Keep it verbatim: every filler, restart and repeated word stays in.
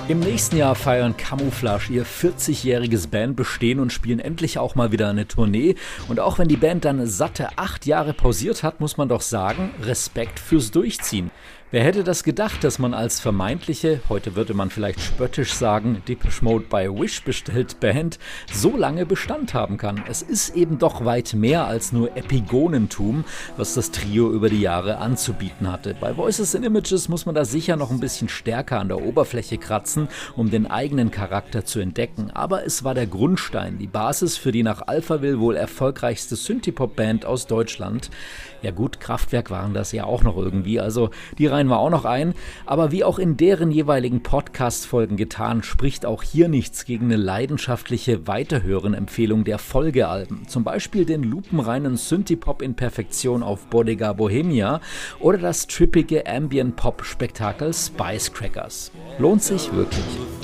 Im nächsten Jahr feiern Camouflage ihr vierzigjähriges Bandbestehen und spielen endlich auch mal wieder eine Tournee. Und auch wenn die Band dann satte acht Jahre pausiert hat, muss man doch sagen, Respekt fürs Durchziehen. Wer hätte das gedacht, dass man als vermeintliche, heute würde man vielleicht spöttisch sagen, Depeche Mode by Wish bestellt Band, so lange Bestand haben kann. Es ist eben doch weit mehr als nur Epigonentum, was das Trio über die Jahre anzubieten hatte. Bei Voices and Images muss man da sicher noch ein bisschen stärker an der Oberfläche kratzen, um den eigenen Charakter zu entdecken. Aber es war der Grundstein, die Basis für die nach Alphaville wohl erfolgreichste Synthie-Pop-Band aus Deutschland. Ja gut, Kraftwerk waren das ja auch noch irgendwie, also die reihen wir auch noch ein. Aber wie auch in deren jeweiligen Podcast-Folgen getan, spricht auch hier nichts gegen eine leidenschaftliche Weiterhören-Empfehlung der Folgealben. Zum Beispiel den lupenreinen Synthie-Pop in Perfektion auf Bodega Bohemia oder das trippige Ambient-Pop-Spektakel Spice Crackers. Lohnt sich wirklich.